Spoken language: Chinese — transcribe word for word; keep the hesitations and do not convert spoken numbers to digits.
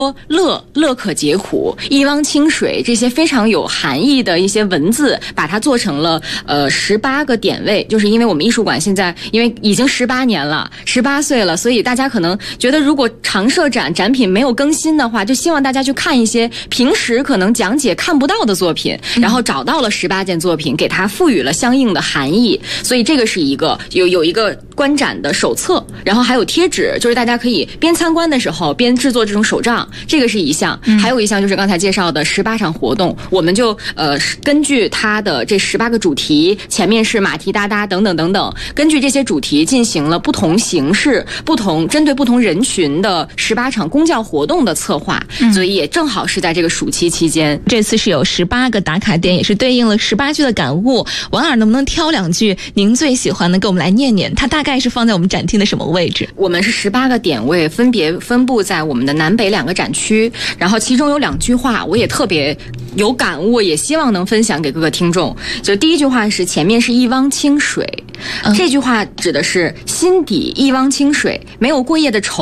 乐乐可解苦，一汪清水这些非常有含义的一些文字，把它做成了呃十八个点位。就是因为我们艺术馆现在因为已经十八年了，十八岁了，所以大家可能觉得如果常设展展品没有更新的话，就希望大家去看一些平时可能讲解看不到的作品，然后找到了十八件作品，给它赋予了相应的含义。所以这个是一个有有一个观展的手册，然后还有贴纸，就是大家可以边参观的时候边制作这种手账，这个是一项。嗯、还有一项就是刚才介绍的十八场活动，我们就呃根据它的这十八个主题，前面是马蹄哒哒等等等等，根据这些主题进行了不同形式、不同针对不同人群的十八场公教活动的策划，嗯、所以也正好是在这个暑期期间。 这次是有十八个打卡点，也是对应了十八句的感悟。王老师能不能挑两句您最喜欢的给我们来念念？它大概是放在我们展厅的什么位置？ 我们是十八个点位，分别分布在我们的南北两个展区，然后其中有两句话我也特别有感悟，也希望能分享给各个听众。就第一句话是前面是一汪清水，嗯、这句话指的是心底一汪清水，没有过夜的愁。